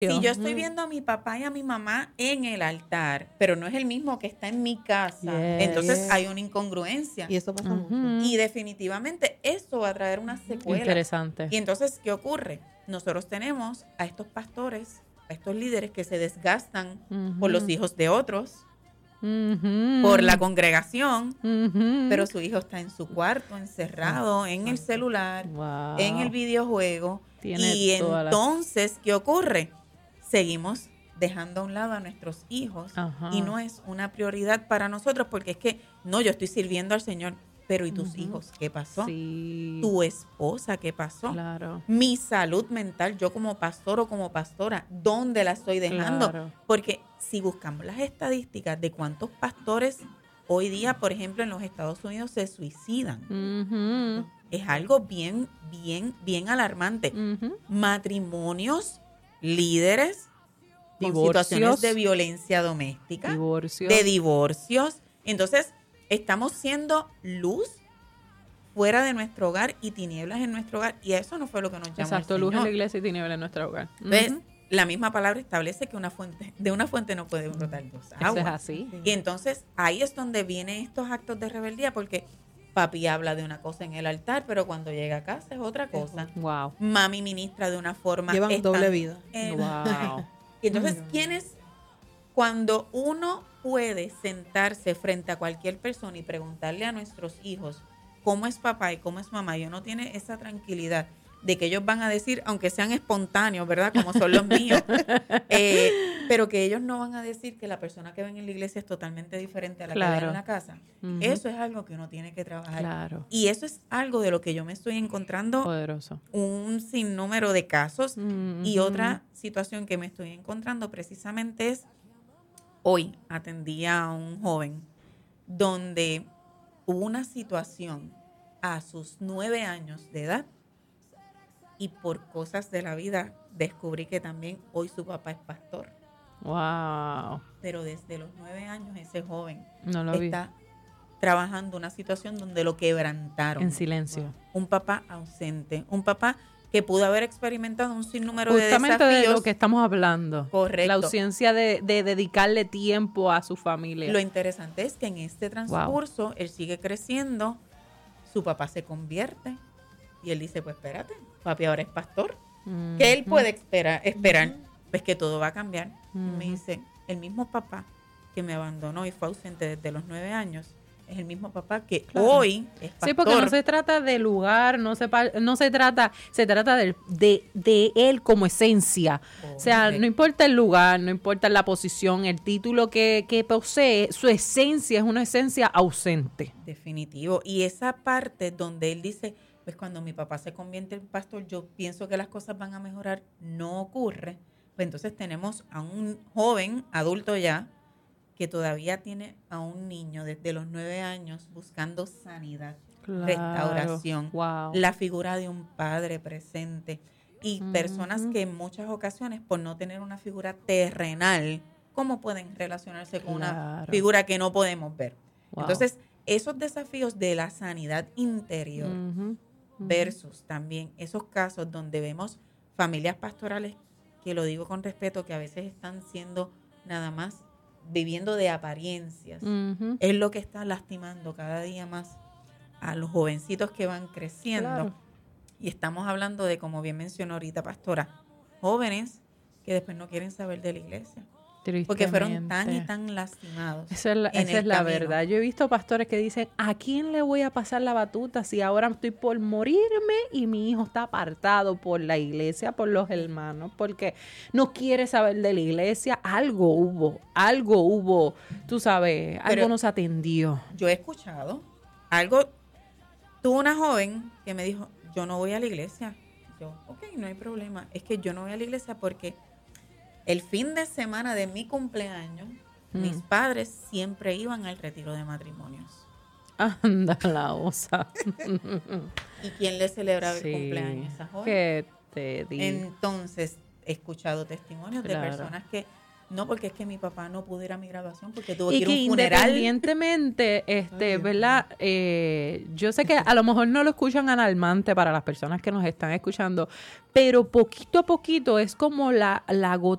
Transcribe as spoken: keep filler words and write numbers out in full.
Si yo estoy viendo a mi papá y a mi mamá en el altar, pero no es el mismo que está en mi casa, Yes. entonces Yes. hay una incongruencia. Y eso pasa Ujú. mucho. Y definitivamente eso va a traer unas secuelas. Interesante. Y entonces, ¿qué ocurre? Nosotros tenemos a estos pastores, a estos líderes que se desgastan Ujú. por los hijos de otros, Ujú. por la congregación, Ujú. pero su hijo está en su cuarto, encerrado, en el celular, Wow. en el videojuego. Tiene Y toda la- entonces, ¿qué ocurre? Seguimos dejando a un lado a nuestros hijos Ajá. y no es una prioridad para nosotros porque es que, no, yo estoy sirviendo al Señor, pero ¿y tus Ujú. hijos? ¿Qué pasó? Sí. ¿Tu esposa qué pasó? Claro. Mi salud mental, yo como pastor o como pastora, ¿dónde la estoy dejando? Claro. Porque si buscamos las estadísticas de cuántos pastores hoy día, por ejemplo, en los Estados Unidos se suicidan, Ujú. es algo bien, bien, bien alarmante. Ujú. Matrimonios, líderes, con Divorcios. situaciones de violencia doméstica, Divorcios. de divorcios. Entonces, estamos siendo luz fuera de nuestro hogar y tinieblas en nuestro hogar. Y eso no fue lo que nos llamó Exacto, el luz en Señor. la iglesia y tiniebla en nuestro hogar. Entonces, Ujú. la misma palabra establece que una fuente, de una fuente no puede brotar dos Eso es aguas. así. Y entonces, ahí es donde vienen estos actos de rebeldía, porque papi habla de una cosa en el altar, pero cuando llega a casa es otra cosa. Wow. Mami ministra de una forma. Llevan están doble vida. en- Wow. Y entonces, ¿quién es? Cuando uno puede sentarse frente a cualquier persona y preguntarle a nuestros hijos cómo es papá y cómo es mamá, y uno tiene esa tranquilidad de que ellos van a decir, aunque sean espontáneos, ¿verdad? Como son los míos, eh, pero que ellos no van a decir que la persona que ven en la iglesia es totalmente diferente a la que Claro. ven en la casa. Ujú. Eso es algo que uno tiene que trabajar. Claro. Y eso es algo de lo que yo me estoy encontrando Poderoso. un sinnúmero de casos. Y Ujú. otra situación que me estoy encontrando precisamente es, hoy atendía a un joven donde hubo una situación a sus nueve años de edad y por cosas de la vida descubrí que también hoy su papá es pastor. Wow. Pero desde los nueve años ese joven No lo vi. está trabajando una situación donde lo quebrantaron. En silencio. Un papá ausente, un papá que pudo haber experimentado un sinnúmero Justamente de de desafíos. lo que estamos hablando. Correcto. La ausencia de, de dedicarle tiempo a su familia. Lo interesante es que en este transcurso él sigue creciendo, su papá se convierte y él dice, pues espérate, papi ahora es pastor. Ujú. ¿Qué él puede esperar? esperar? Pues que todo va a cambiar. Y me Ujú. dice, el mismo papá que me abandonó y fue ausente desde los nueve años, es el mismo papá que Claro. hoy es pastor. Sí, porque no se trata de lugar, no se, pa- no se trata, se trata de, de, de él como esencia. O sea, Correcto. no importa el lugar, no importa la posición, el título que, que posee, su esencia es una esencia ausente. Definitivo. Y esa parte donde él dice, pues cuando mi papá se convierte en pastor, yo pienso que las cosas van a mejorar, no ocurre. Pues entonces tenemos a un joven, adulto ya, que todavía tiene a un niño desde los nueve años buscando sanidad, Claro. restauración, Wow. la figura de un padre presente. Y Ujú. personas que en muchas ocasiones, por no tener una figura terrenal, ¿cómo pueden relacionarse con una Claro. figura que no podemos ver? Wow. Entonces, esos desafíos de la sanidad interior Ujú. Ujú. versus también esos casos donde vemos familias pastorales, que lo digo con respeto, que a veces están siendo nada más viviendo de apariencias, Ujú. es lo que está lastimando cada día más a los jovencitos que van creciendo. Claro. Y estamos hablando de, como bien mencionó ahorita Pastora, jóvenes que después no quieren saber de la iglesia, porque fueron tan y Tristemente. tan lastimados. Esa es la, en esa el es la camino. verdad. Yo he visto pastores que dicen, ¿a quién le voy a pasar la batuta si ahora estoy por morirme y mi hijo está apartado por la iglesia, por los hermanos, porque no quiere saber de la iglesia? Algo hubo, algo hubo, tú sabes, algo Pero- no se atendió. Yo he escuchado algo, tuve una joven que me dijo, yo no voy a la iglesia. Yo, ok, no hay problema, es que yo no voy a la iglesia porque el fin de semana de mi cumpleaños, Mm. mis padres siempre iban al retiro de matrimonios. Anda la osa. ¿Y quién le celebraba Sí. el cumpleaños a esa joven? ¿Qué te digo? Entonces, he escuchado testimonios Claro. de personas que No, porque es que mi papá no pudo ir a mi graduación porque tuvo que Y ir que a un funeral. independientemente, este, ¿verdad? Eh, yo sé que a lo mejor no lo escuchan alarmante para las personas que nos están escuchando, pero poquito a poquito es como la, la gota